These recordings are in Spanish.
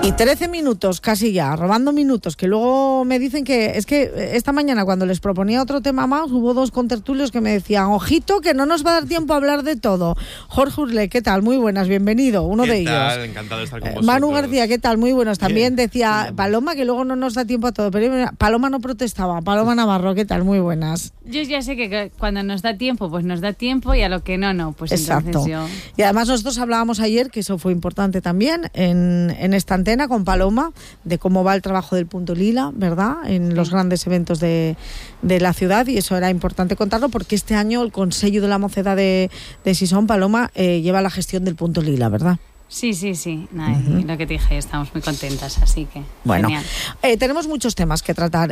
Y 13 minutos, casi ya, robando minutos, que luego me dicen que... Es que esta mañana cuando les proponía otro tema más, hubo dos contertulios que me decían, ojito, que no nos va a dar tiempo a hablar de todo. Jorge Urle, ¿qué tal? Muy buenas, bienvenido, uno de ellos. ¿Qué tal? Encantado de estar con vosotros. Manu García, ¿qué tal? Muy buenos. También Bien. decía Paloma, que luego no nos da tiempo a todo, pero Paloma no protestaba. Paloma Navarro, ¿qué tal? Muy buenas. Yo ya sé que cuando nos da tiempo, pues nos da tiempo, y a lo que no, pues exacto. Entonces yo... Y además nosotros hablábamos ayer, que eso fue importante también, en esta antena con Paloma, de cómo va el trabajo del Punto Lila, ¿verdad?, en los grandes eventos de la ciudad, y eso era importante contarlo porque este año el Consello de la Mocedad de Sison, Paloma, lleva la gestión del Punto Lila, ¿verdad? Sí. Lo que te dije, estamos muy contentas, así que bueno, genial. Tenemos muchos temas que tratar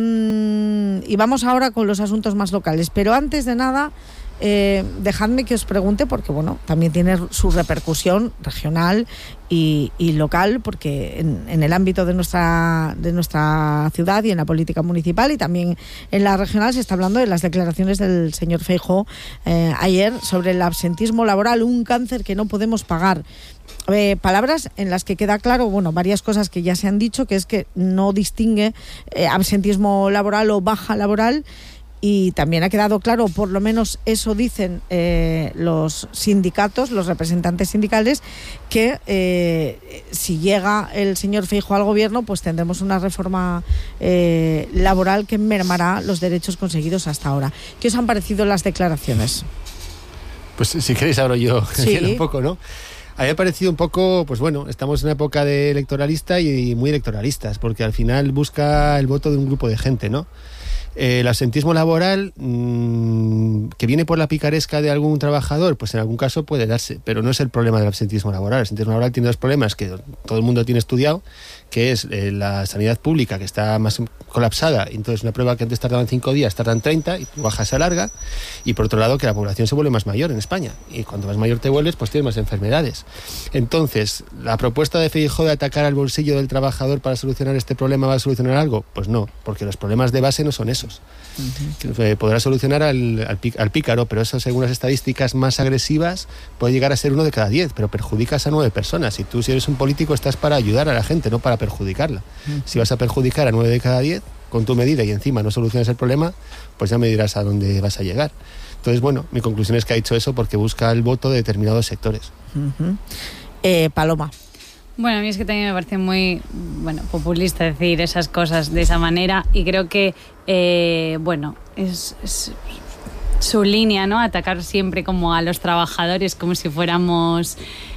y vamos ahora con los asuntos más locales, pero antes de nada dejadme que os pregunte, porque bueno, también tiene su repercusión regional y local, porque en el ámbito de nuestra ciudad y en la política municipal y también en la regional se está hablando de las declaraciones del señor Feijóo ayer sobre el absentismo laboral, un cáncer que no podemos pagar. Palabras en las que queda claro, bueno, varias cosas que ya se han dicho, que es que no distingue absentismo laboral o baja laboral. Y también ha quedado claro, por lo menos eso dicen los sindicatos, los representantes sindicales, que si llega el señor Feijóo al gobierno, pues tendremos una reforma laboral que mermará los derechos conseguidos hasta ahora. ¿Qué os han parecido las declaraciones? Pues si queréis abro yo sí. Un poco, ¿no? A mí me ha parecido un poco, pues bueno, estamos en una época de electoralista y muy electoralistas, porque al final busca el voto de un grupo de gente, ¿no? El absentismo laboral que viene por la picaresca de algún trabajador, pues en algún caso puede darse, pero no es el problema del absentismo laboral. El absentismo laboral tiene dos problemas que todo el mundo tiene estudiado, que es la sanidad pública, que está más colapsada, entonces una prueba que antes tardaban 5 días tardan 30 y tu baja se alarga, y por otro lado que la población se vuelve más mayor en España, y cuanto más mayor te vuelves, pues tienes más enfermedades. Entonces, ¿la propuesta de Feijóo de atacar al bolsillo del trabajador para solucionar este problema va a solucionar algo? Pues no, porque los problemas de base no son esos. Uh-huh. Podrá solucionar al pícaro, pero eso, según las estadísticas más agresivas, puede llegar a ser 1 de cada 10, pero perjudicas a 9 personas. Y tú, si eres un político, estás para ayudar a la gente, no para perjudicarla. Uh-huh. Si vas a perjudicar a 9 de cada 10 con tu medida y encima no solucionas el problema, pues ya me dirás a dónde vas a llegar. Entonces, bueno, mi conclusión es que ha dicho eso porque busca el voto de determinados sectores. Uh-huh. Paloma. Bueno, a mí es que también me parece muy populista decir esas cosas de esa manera, y creo que es su línea, ¿no? Atacar siempre como a los trabajadores como si fuéramos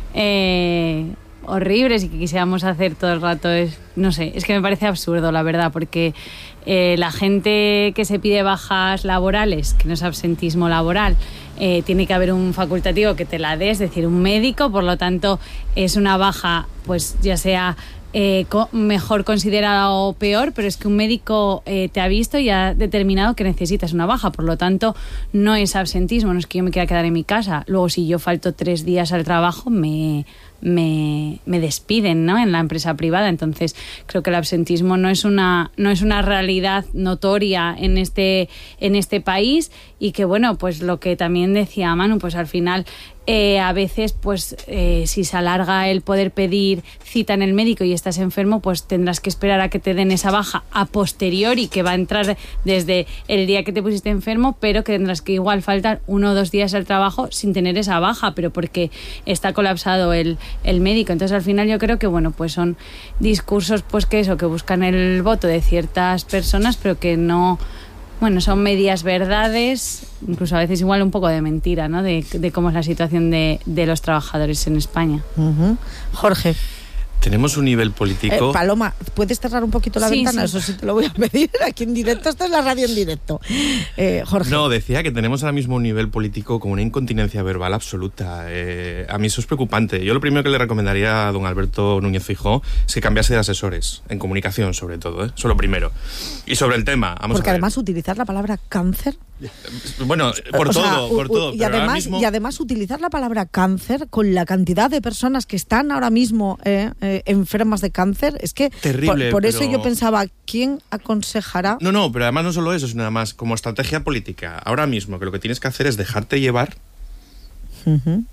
horribles y que quisiéramos hacer todo el rato. No sé, es que me parece absurdo, la verdad, porque la gente que se pide bajas laborales, que no es absentismo laboral, tiene que haber un facultativo que te la dé, es decir, un médico, por lo tanto es una baja, pues ya sea mejor considerada o peor, pero es que un médico te ha visto y ha determinado que necesitas una baja, por lo tanto no es absentismo, no es que yo me quiera quedar en mi casa. Luego, si yo falto 3 días al trabajo, me despiden, ¿no?, en la empresa privada. Entonces creo que el absentismo no es una realidad notoria en este país, y que bueno, pues lo que también decía Manu, pues al final a veces pues si se alarga el poder pedir cita en el médico y estás enfermo, pues tendrás que esperar a que te den esa baja a posteriori, que va a entrar desde el día que te pusiste enfermo, pero que tendrás que igual faltar 1 o 2 días al trabajo sin tener esa baja, pero porque está colapsado el médico. Entonces al final yo creo que bueno, pues son discursos pues que buscan el voto de ciertas personas, pero que no, bueno, son medias verdades, incluso a veces igual un poco de mentira, ¿no?, de cómo es la situación de los trabajadores en España. Uh-huh. Jorge. Tenemos un nivel político... Paloma, ¿puedes cerrar un poquito la ventana? Sí. Eso sí te lo voy a pedir aquí en directo. Esto es la radio en directo. Jorge. No, decía que tenemos ahora mismo un nivel político con una incontinencia verbal absoluta. A mí eso es preocupante. Yo lo primero que le recomendaría a don Alberto Núñez Feijóo es que cambiase de asesores, en comunicación sobre todo, ¿eh? Eso es lo primero. Y sobre el tema, porque además utilizar la palabra cáncer... Bueno, por todo. Y además utilizar la palabra cáncer con la cantidad de personas que están ahora mismo enfermas de cáncer, es que terrible, por eso yo pensaba, ¿quién aconsejará? No, pero además no solo eso, sino además como estrategia política, ahora mismo que lo que tienes que hacer es dejarte llevar. Uh-huh.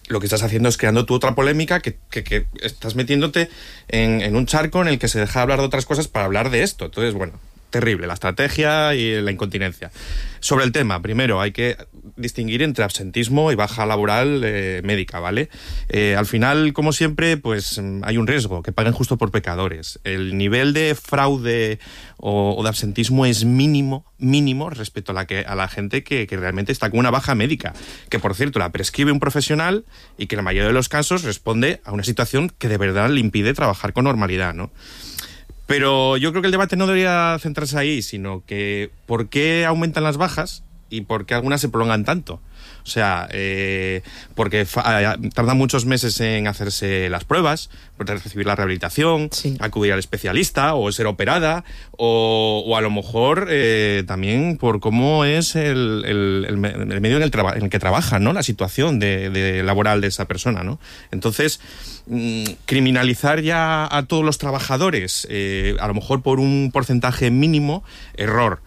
lo que estás haciendo es creando tú otra polémica que estás metiéndote en un charco en el que se deja hablar de otras cosas para hablar de esto. Entonces, bueno, terrible la estrategia y la incontinencia. Sobre el tema, primero hay que distinguir entre absentismo y baja laboral médica, ¿vale? Al final, como siempre, pues hay un riesgo, que paguen justo por pecadores. El nivel de fraude o de absentismo es mínimo respecto a la gente que realmente está con una baja médica, que por cierto la prescribe un profesional y que en la mayoría de los casos responde a una situación que de verdad le impide trabajar con normalidad, ¿no? Pero yo creo que el debate no debería centrarse ahí, sino que ¿por qué aumentan las bajas y por qué algunas se prolongan tanto? O sea, porque tardan muchos meses en hacerse las pruebas, recibir la rehabilitación, sí, acudir al especialista o ser operada, o a lo mejor también por cómo es el medio en el que trabajan, ¿no? La situación de laboral de esa persona, ¿no? Entonces, criminalizar ya a todos los trabajadores, a lo mejor por un porcentaje mínimo, error.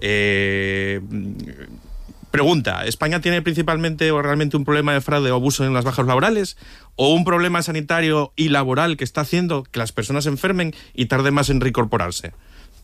Pregunta, ¿España tiene principalmente o realmente un problema de fraude o abuso en las bajas laborales? ¿O un problema sanitario y laboral que está haciendo que las personas se enfermen y tarden más en reincorporarse?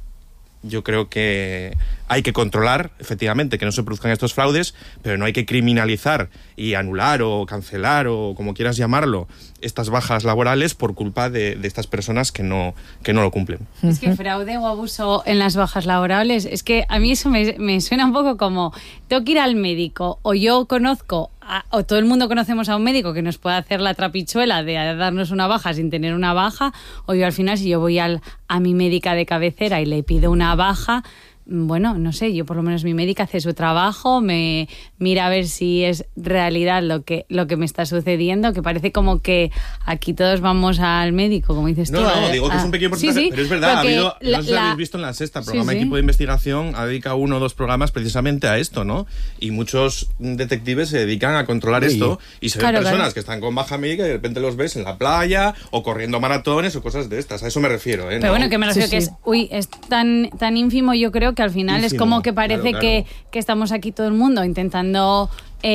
Yo creo que hay que controlar, efectivamente, que no se produzcan estos fraudes, pero no hay que criminalizar y anular o cancelar o como quieras llamarlo, estas bajas laborales por culpa de estas personas que no lo cumplen. Es que fraude o abuso en las bajas laborales, es que a mí eso me suena un poco como tengo que ir al médico, o yo conozco o todo el mundo conocemos a un médico que nos puede hacer la trapichuela de darnos una baja sin tener una baja, o yo al final si yo voy a mi médica de cabecera y le pido una baja, bueno, no sé, yo por lo menos mi médica hace su trabajo, me mira a ver si es realidad lo que me está sucediendo, que parece como que aquí todos vamos al médico, como dices tú. No, digo que es un pequeño porcentaje, sí, pero es verdad, no sé si habéis visto en La Sexta, programa Equipo de Investigación ha dedicado 1 o 2 programas precisamente a esto, ¿no? Y muchos detectives se dedican a controlar esto y se ven personas que están con baja médica y de repente los ves en la playa o corriendo maratones o cosas de estas, a eso me refiero, ¿eh? Pero bueno, que me refiero que es tan ínfimo, yo creo que al final es como que parece claro. Que estamos aquí todo el mundo intentando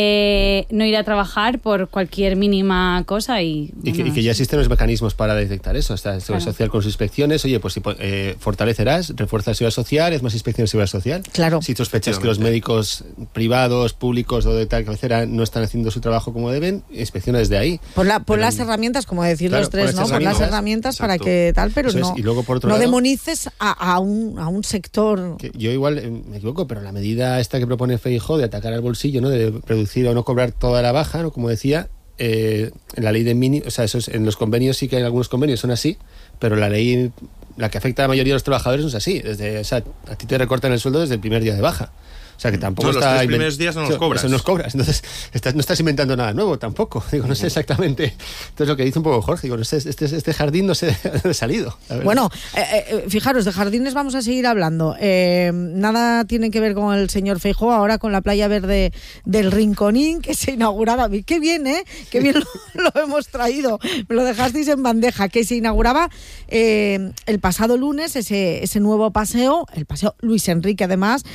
no ir a trabajar por cualquier mínima cosa y que ya existen los mecanismos para detectar eso. Está el Seguridad Social con sus inspecciones. Oye, pues si fortalecerás, refuerza la Seguridad Social, es más inspección de Seguridad Social. Claro. Si sospechas que los médicos privados, públicos o de tal cabecera no están haciendo su trabajo como deben, inspecciona desde ahí. Pon las herramientas, como decir los tres, ¿no? Pon las herramientas para que tal, pero no, y luego, por otro lado, demonices a un sector. Que yo igual me equivoco, pero la medida esta que propone Feijóo de atacar al bolsillo, ¿no? De reducir o no cobrar toda la baja, ¿no? Como decía, en la ley de mínimo, o sea, eso es, en los convenios sí que hay algunos convenios son así, pero la ley, la que afecta a la mayoría de los trabajadores no es así. O sea, a ti te recortan el sueldo desde el primer día de baja. O sea, que tampoco los 3 primeros días no los cobras. Eso nos cobras. Entonces, no estás inventando nada nuevo tampoco. Digo, no sé exactamente. Entonces, lo que dice un poco Jorge, digo, no sé, este jardín no sé de dónde ha salido. Bueno, fijaros, de jardines vamos a seguir hablando. Nada tiene que ver con el señor Feijóo, ahora con la playa verde del Rinconín, que se inauguraba. Qué bien, ¿eh? Qué bien lo hemos traído. Me lo dejasteis en bandeja. Que se inauguraba el pasado lunes, ese nuevo paseo, el paseo Luis Enrique, además,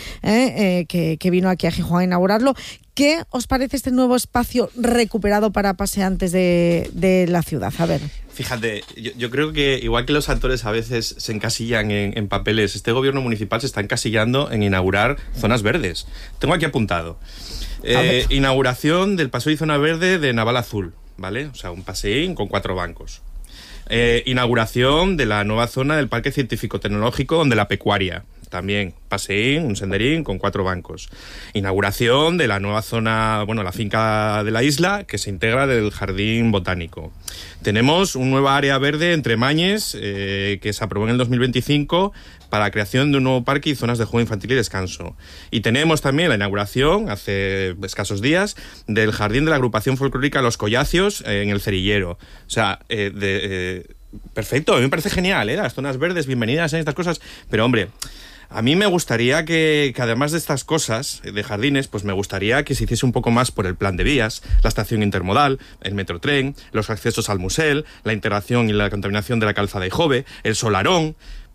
que vino aquí a Gijón a inaugurarlo. ¿Qué os parece este nuevo espacio recuperado para paseantes de la ciudad? A ver. Fíjate, yo creo que igual que los actores a veces se encasillan en papeles, este gobierno municipal se está encasillando en inaugurar zonas verdes. Tengo aquí apuntado. Inauguración del paseo y zona verde de Naval Azul, ¿vale? O sea, un paseín con 4 bancos. Inauguración de la nueva zona del Parque Científico-Tecnológico donde la pecuaria. También paseín, un senderín con 4 bancos. Inauguración de la nueva zona, bueno, la finca de la isla, que se integra del jardín botánico. Tenemos un nuevo área verde entre Mañes, que se aprobó en el 2025 para la creación de un nuevo parque y zonas de juego infantil y descanso. Y tenemos también la inauguración, hace escasos días, del jardín de la agrupación folclórica Los Collacios en el Cerillero. O sea, perfecto, a mí me parece genial, las zonas verdes, bienvenidas en estas cosas, pero hombre, a mí me gustaría que además de estas cosas, de jardines, pues me gustaría que se hiciese un poco más por el plan de vías, la estación intermodal, el metrotren, los accesos al Musel, la integración y la contaminación de la calzada de Jove, el solarón,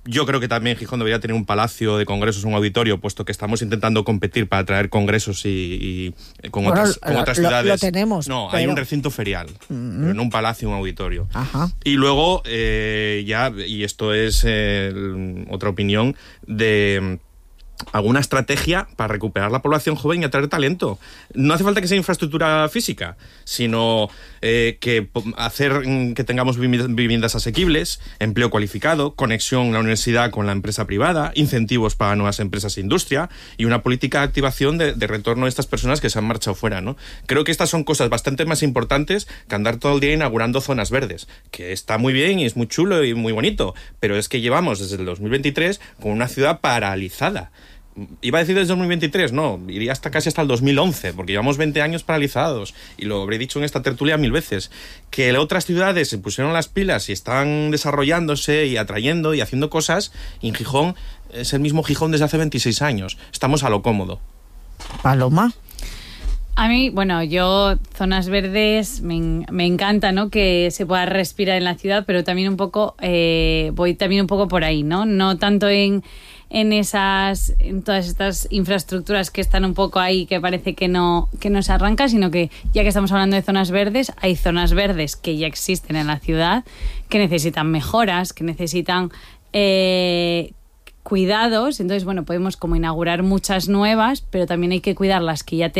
Yo creo que también Gijón debería tener un palacio de congresos, un auditorio, puesto que estamos intentando competir para traer congresos y con otras ciudades. Lo tenemos. No, hay un recinto ferial, pero no un palacio, un auditorio. Ajá. Y luego, y esto es otra opinión, de alguna estrategia para recuperar la población joven y atraer talento. No hace falta que sea infraestructura física, sino hacer que tengamos viviendas asequibles, empleo cualificado, conexión en la universidad con la empresa privada, incentivos para nuevas empresas e industria y una política de activación de retorno de estas personas que se han marchado fuera, ¿no? Creo que estas son cosas bastante más importantes que andar todo el día inaugurando zonas verdes, que está muy bien y es muy chulo y muy bonito, pero es que llevamos desde el 2023 con una ciudad paralizada. Iba a decir desde 2023, no, iría casi hasta el 2011, porque llevamos 20 años paralizados, y lo habré dicho en esta tertulia 1000 veces, que otras ciudades se pusieron las pilas y están desarrollándose y atrayendo y haciendo cosas, y en Gijón es el mismo Gijón desde hace 26 años, estamos a lo cómodo. Paloma. A mí, yo, zonas verdes, me encanta, ¿no? Que se pueda respirar en la ciudad, pero también un poco, voy también un poco por ahí, ¿no? No tanto en todas estas infraestructuras que están un poco ahí, que parece que no se arranca, sino que, ya que estamos hablando de zonas verdes, hay zonas verdes que ya existen en la ciudad, que necesitan mejoras, que necesitan cuidados. Entonces, podemos como inaugurar muchas nuevas, pero también hay que cuidar las que ya tenemos